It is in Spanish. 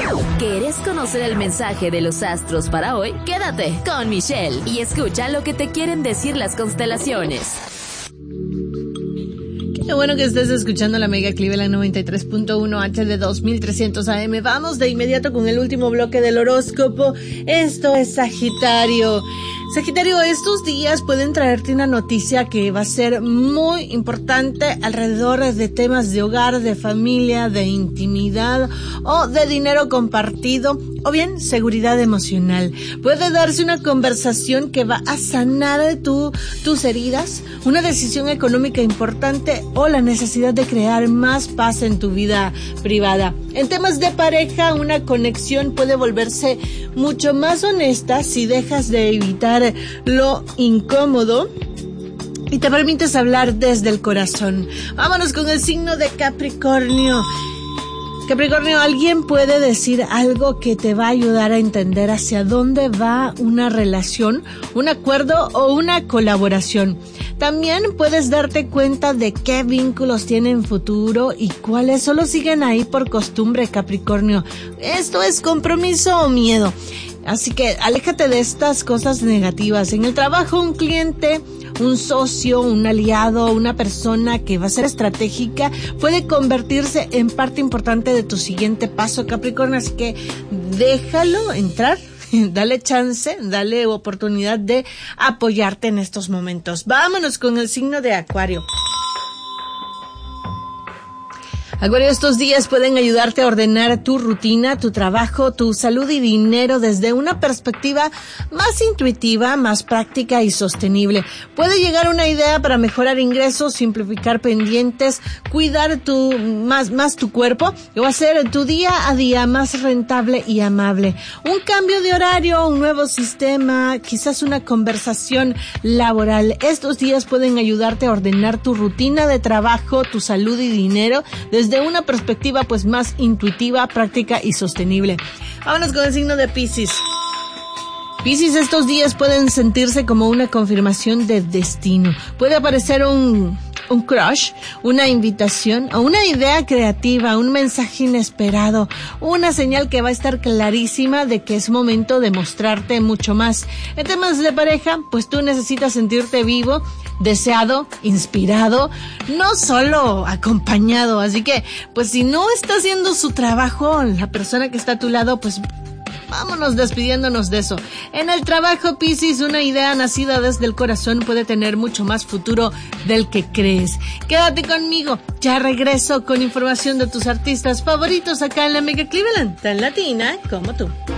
¿Querés conocer el mensaje de los astros para hoy? Quédate con Michelle y escucha lo que te quieren decir las constelaciones. Qué bueno que estés escuchando la Mega Cleveland 93.1 HD 2300 AM. Vamos de inmediato con el último bloque del horóscopo. Esto es Sagitario. Sagitario, estos días pueden traerte una noticia que va a ser muy importante alrededor de temas de hogar, de familia, de intimidad o de dinero compartido o bien seguridad emocional. Puede darse una conversación que va a sanar tus heridas, una decisión económica importante o la necesidad de crear más paz en tu vida privada. En temas de pareja, una conexión puede volverse mucho más honesta si dejas de evitar lo incómodo y te permites hablar desde el corazón. Vámonos con el signo de Capricornio. Capricornio, alguien puede decir algo que te va a ayudar a entender hacia dónde va una relación, un acuerdo o una colaboración. También puedes darte cuenta de qué vínculos tienen futuro y cuáles solo siguen ahí por costumbre, Capricornio. Esto es compromiso o miedo. Así que aléjate de estas cosas negativas. En el trabajo, un cliente, un socio, un aliado, una persona que va a ser estratégica puede convertirse en parte importante de tu siguiente paso, Capricornio. Así que déjalo entrar. Dale chance, dale oportunidad de apoyarte en estos momentos. Vámonos con el signo de Acuario. Acuario, estos días pueden ayudarte a ordenar tu rutina, tu trabajo, tu salud y dinero desde una perspectiva más intuitiva, más práctica y sostenible. Puede llegar una idea para mejorar ingresos, simplificar pendientes, cuidar más tu cuerpo o hacer tu día a día más rentable y amable. Un cambio de horario, un nuevo sistema, quizás una conversación laboral. Estos días pueden ayudarte a ordenar tu rutina de trabajo, tu salud y dinero desde una perspectiva pues más intuitiva, práctica y sostenible. Vámonos con el signo de Piscis. Piscis, estos días pueden sentirse como una confirmación de destino. Puede aparecer un crush, una invitación o una idea creativa, un mensaje inesperado, una señal que va a estar clarísima de que es momento de mostrarte mucho más. En temas de pareja, pues tú necesitas sentirte vivo, deseado, inspirado, no solo acompañado. Así que, pues si no está haciendo su trabajo, la persona que está a tu lado, pues vámonos despidiéndonos de eso. En el trabajo, Piscis, una idea nacida desde el corazón puede tener mucho más futuro del que crees. Quédate conmigo, ya regreso con información de tus artistas favoritos acá en la Mega Cleveland, tan latina como tú.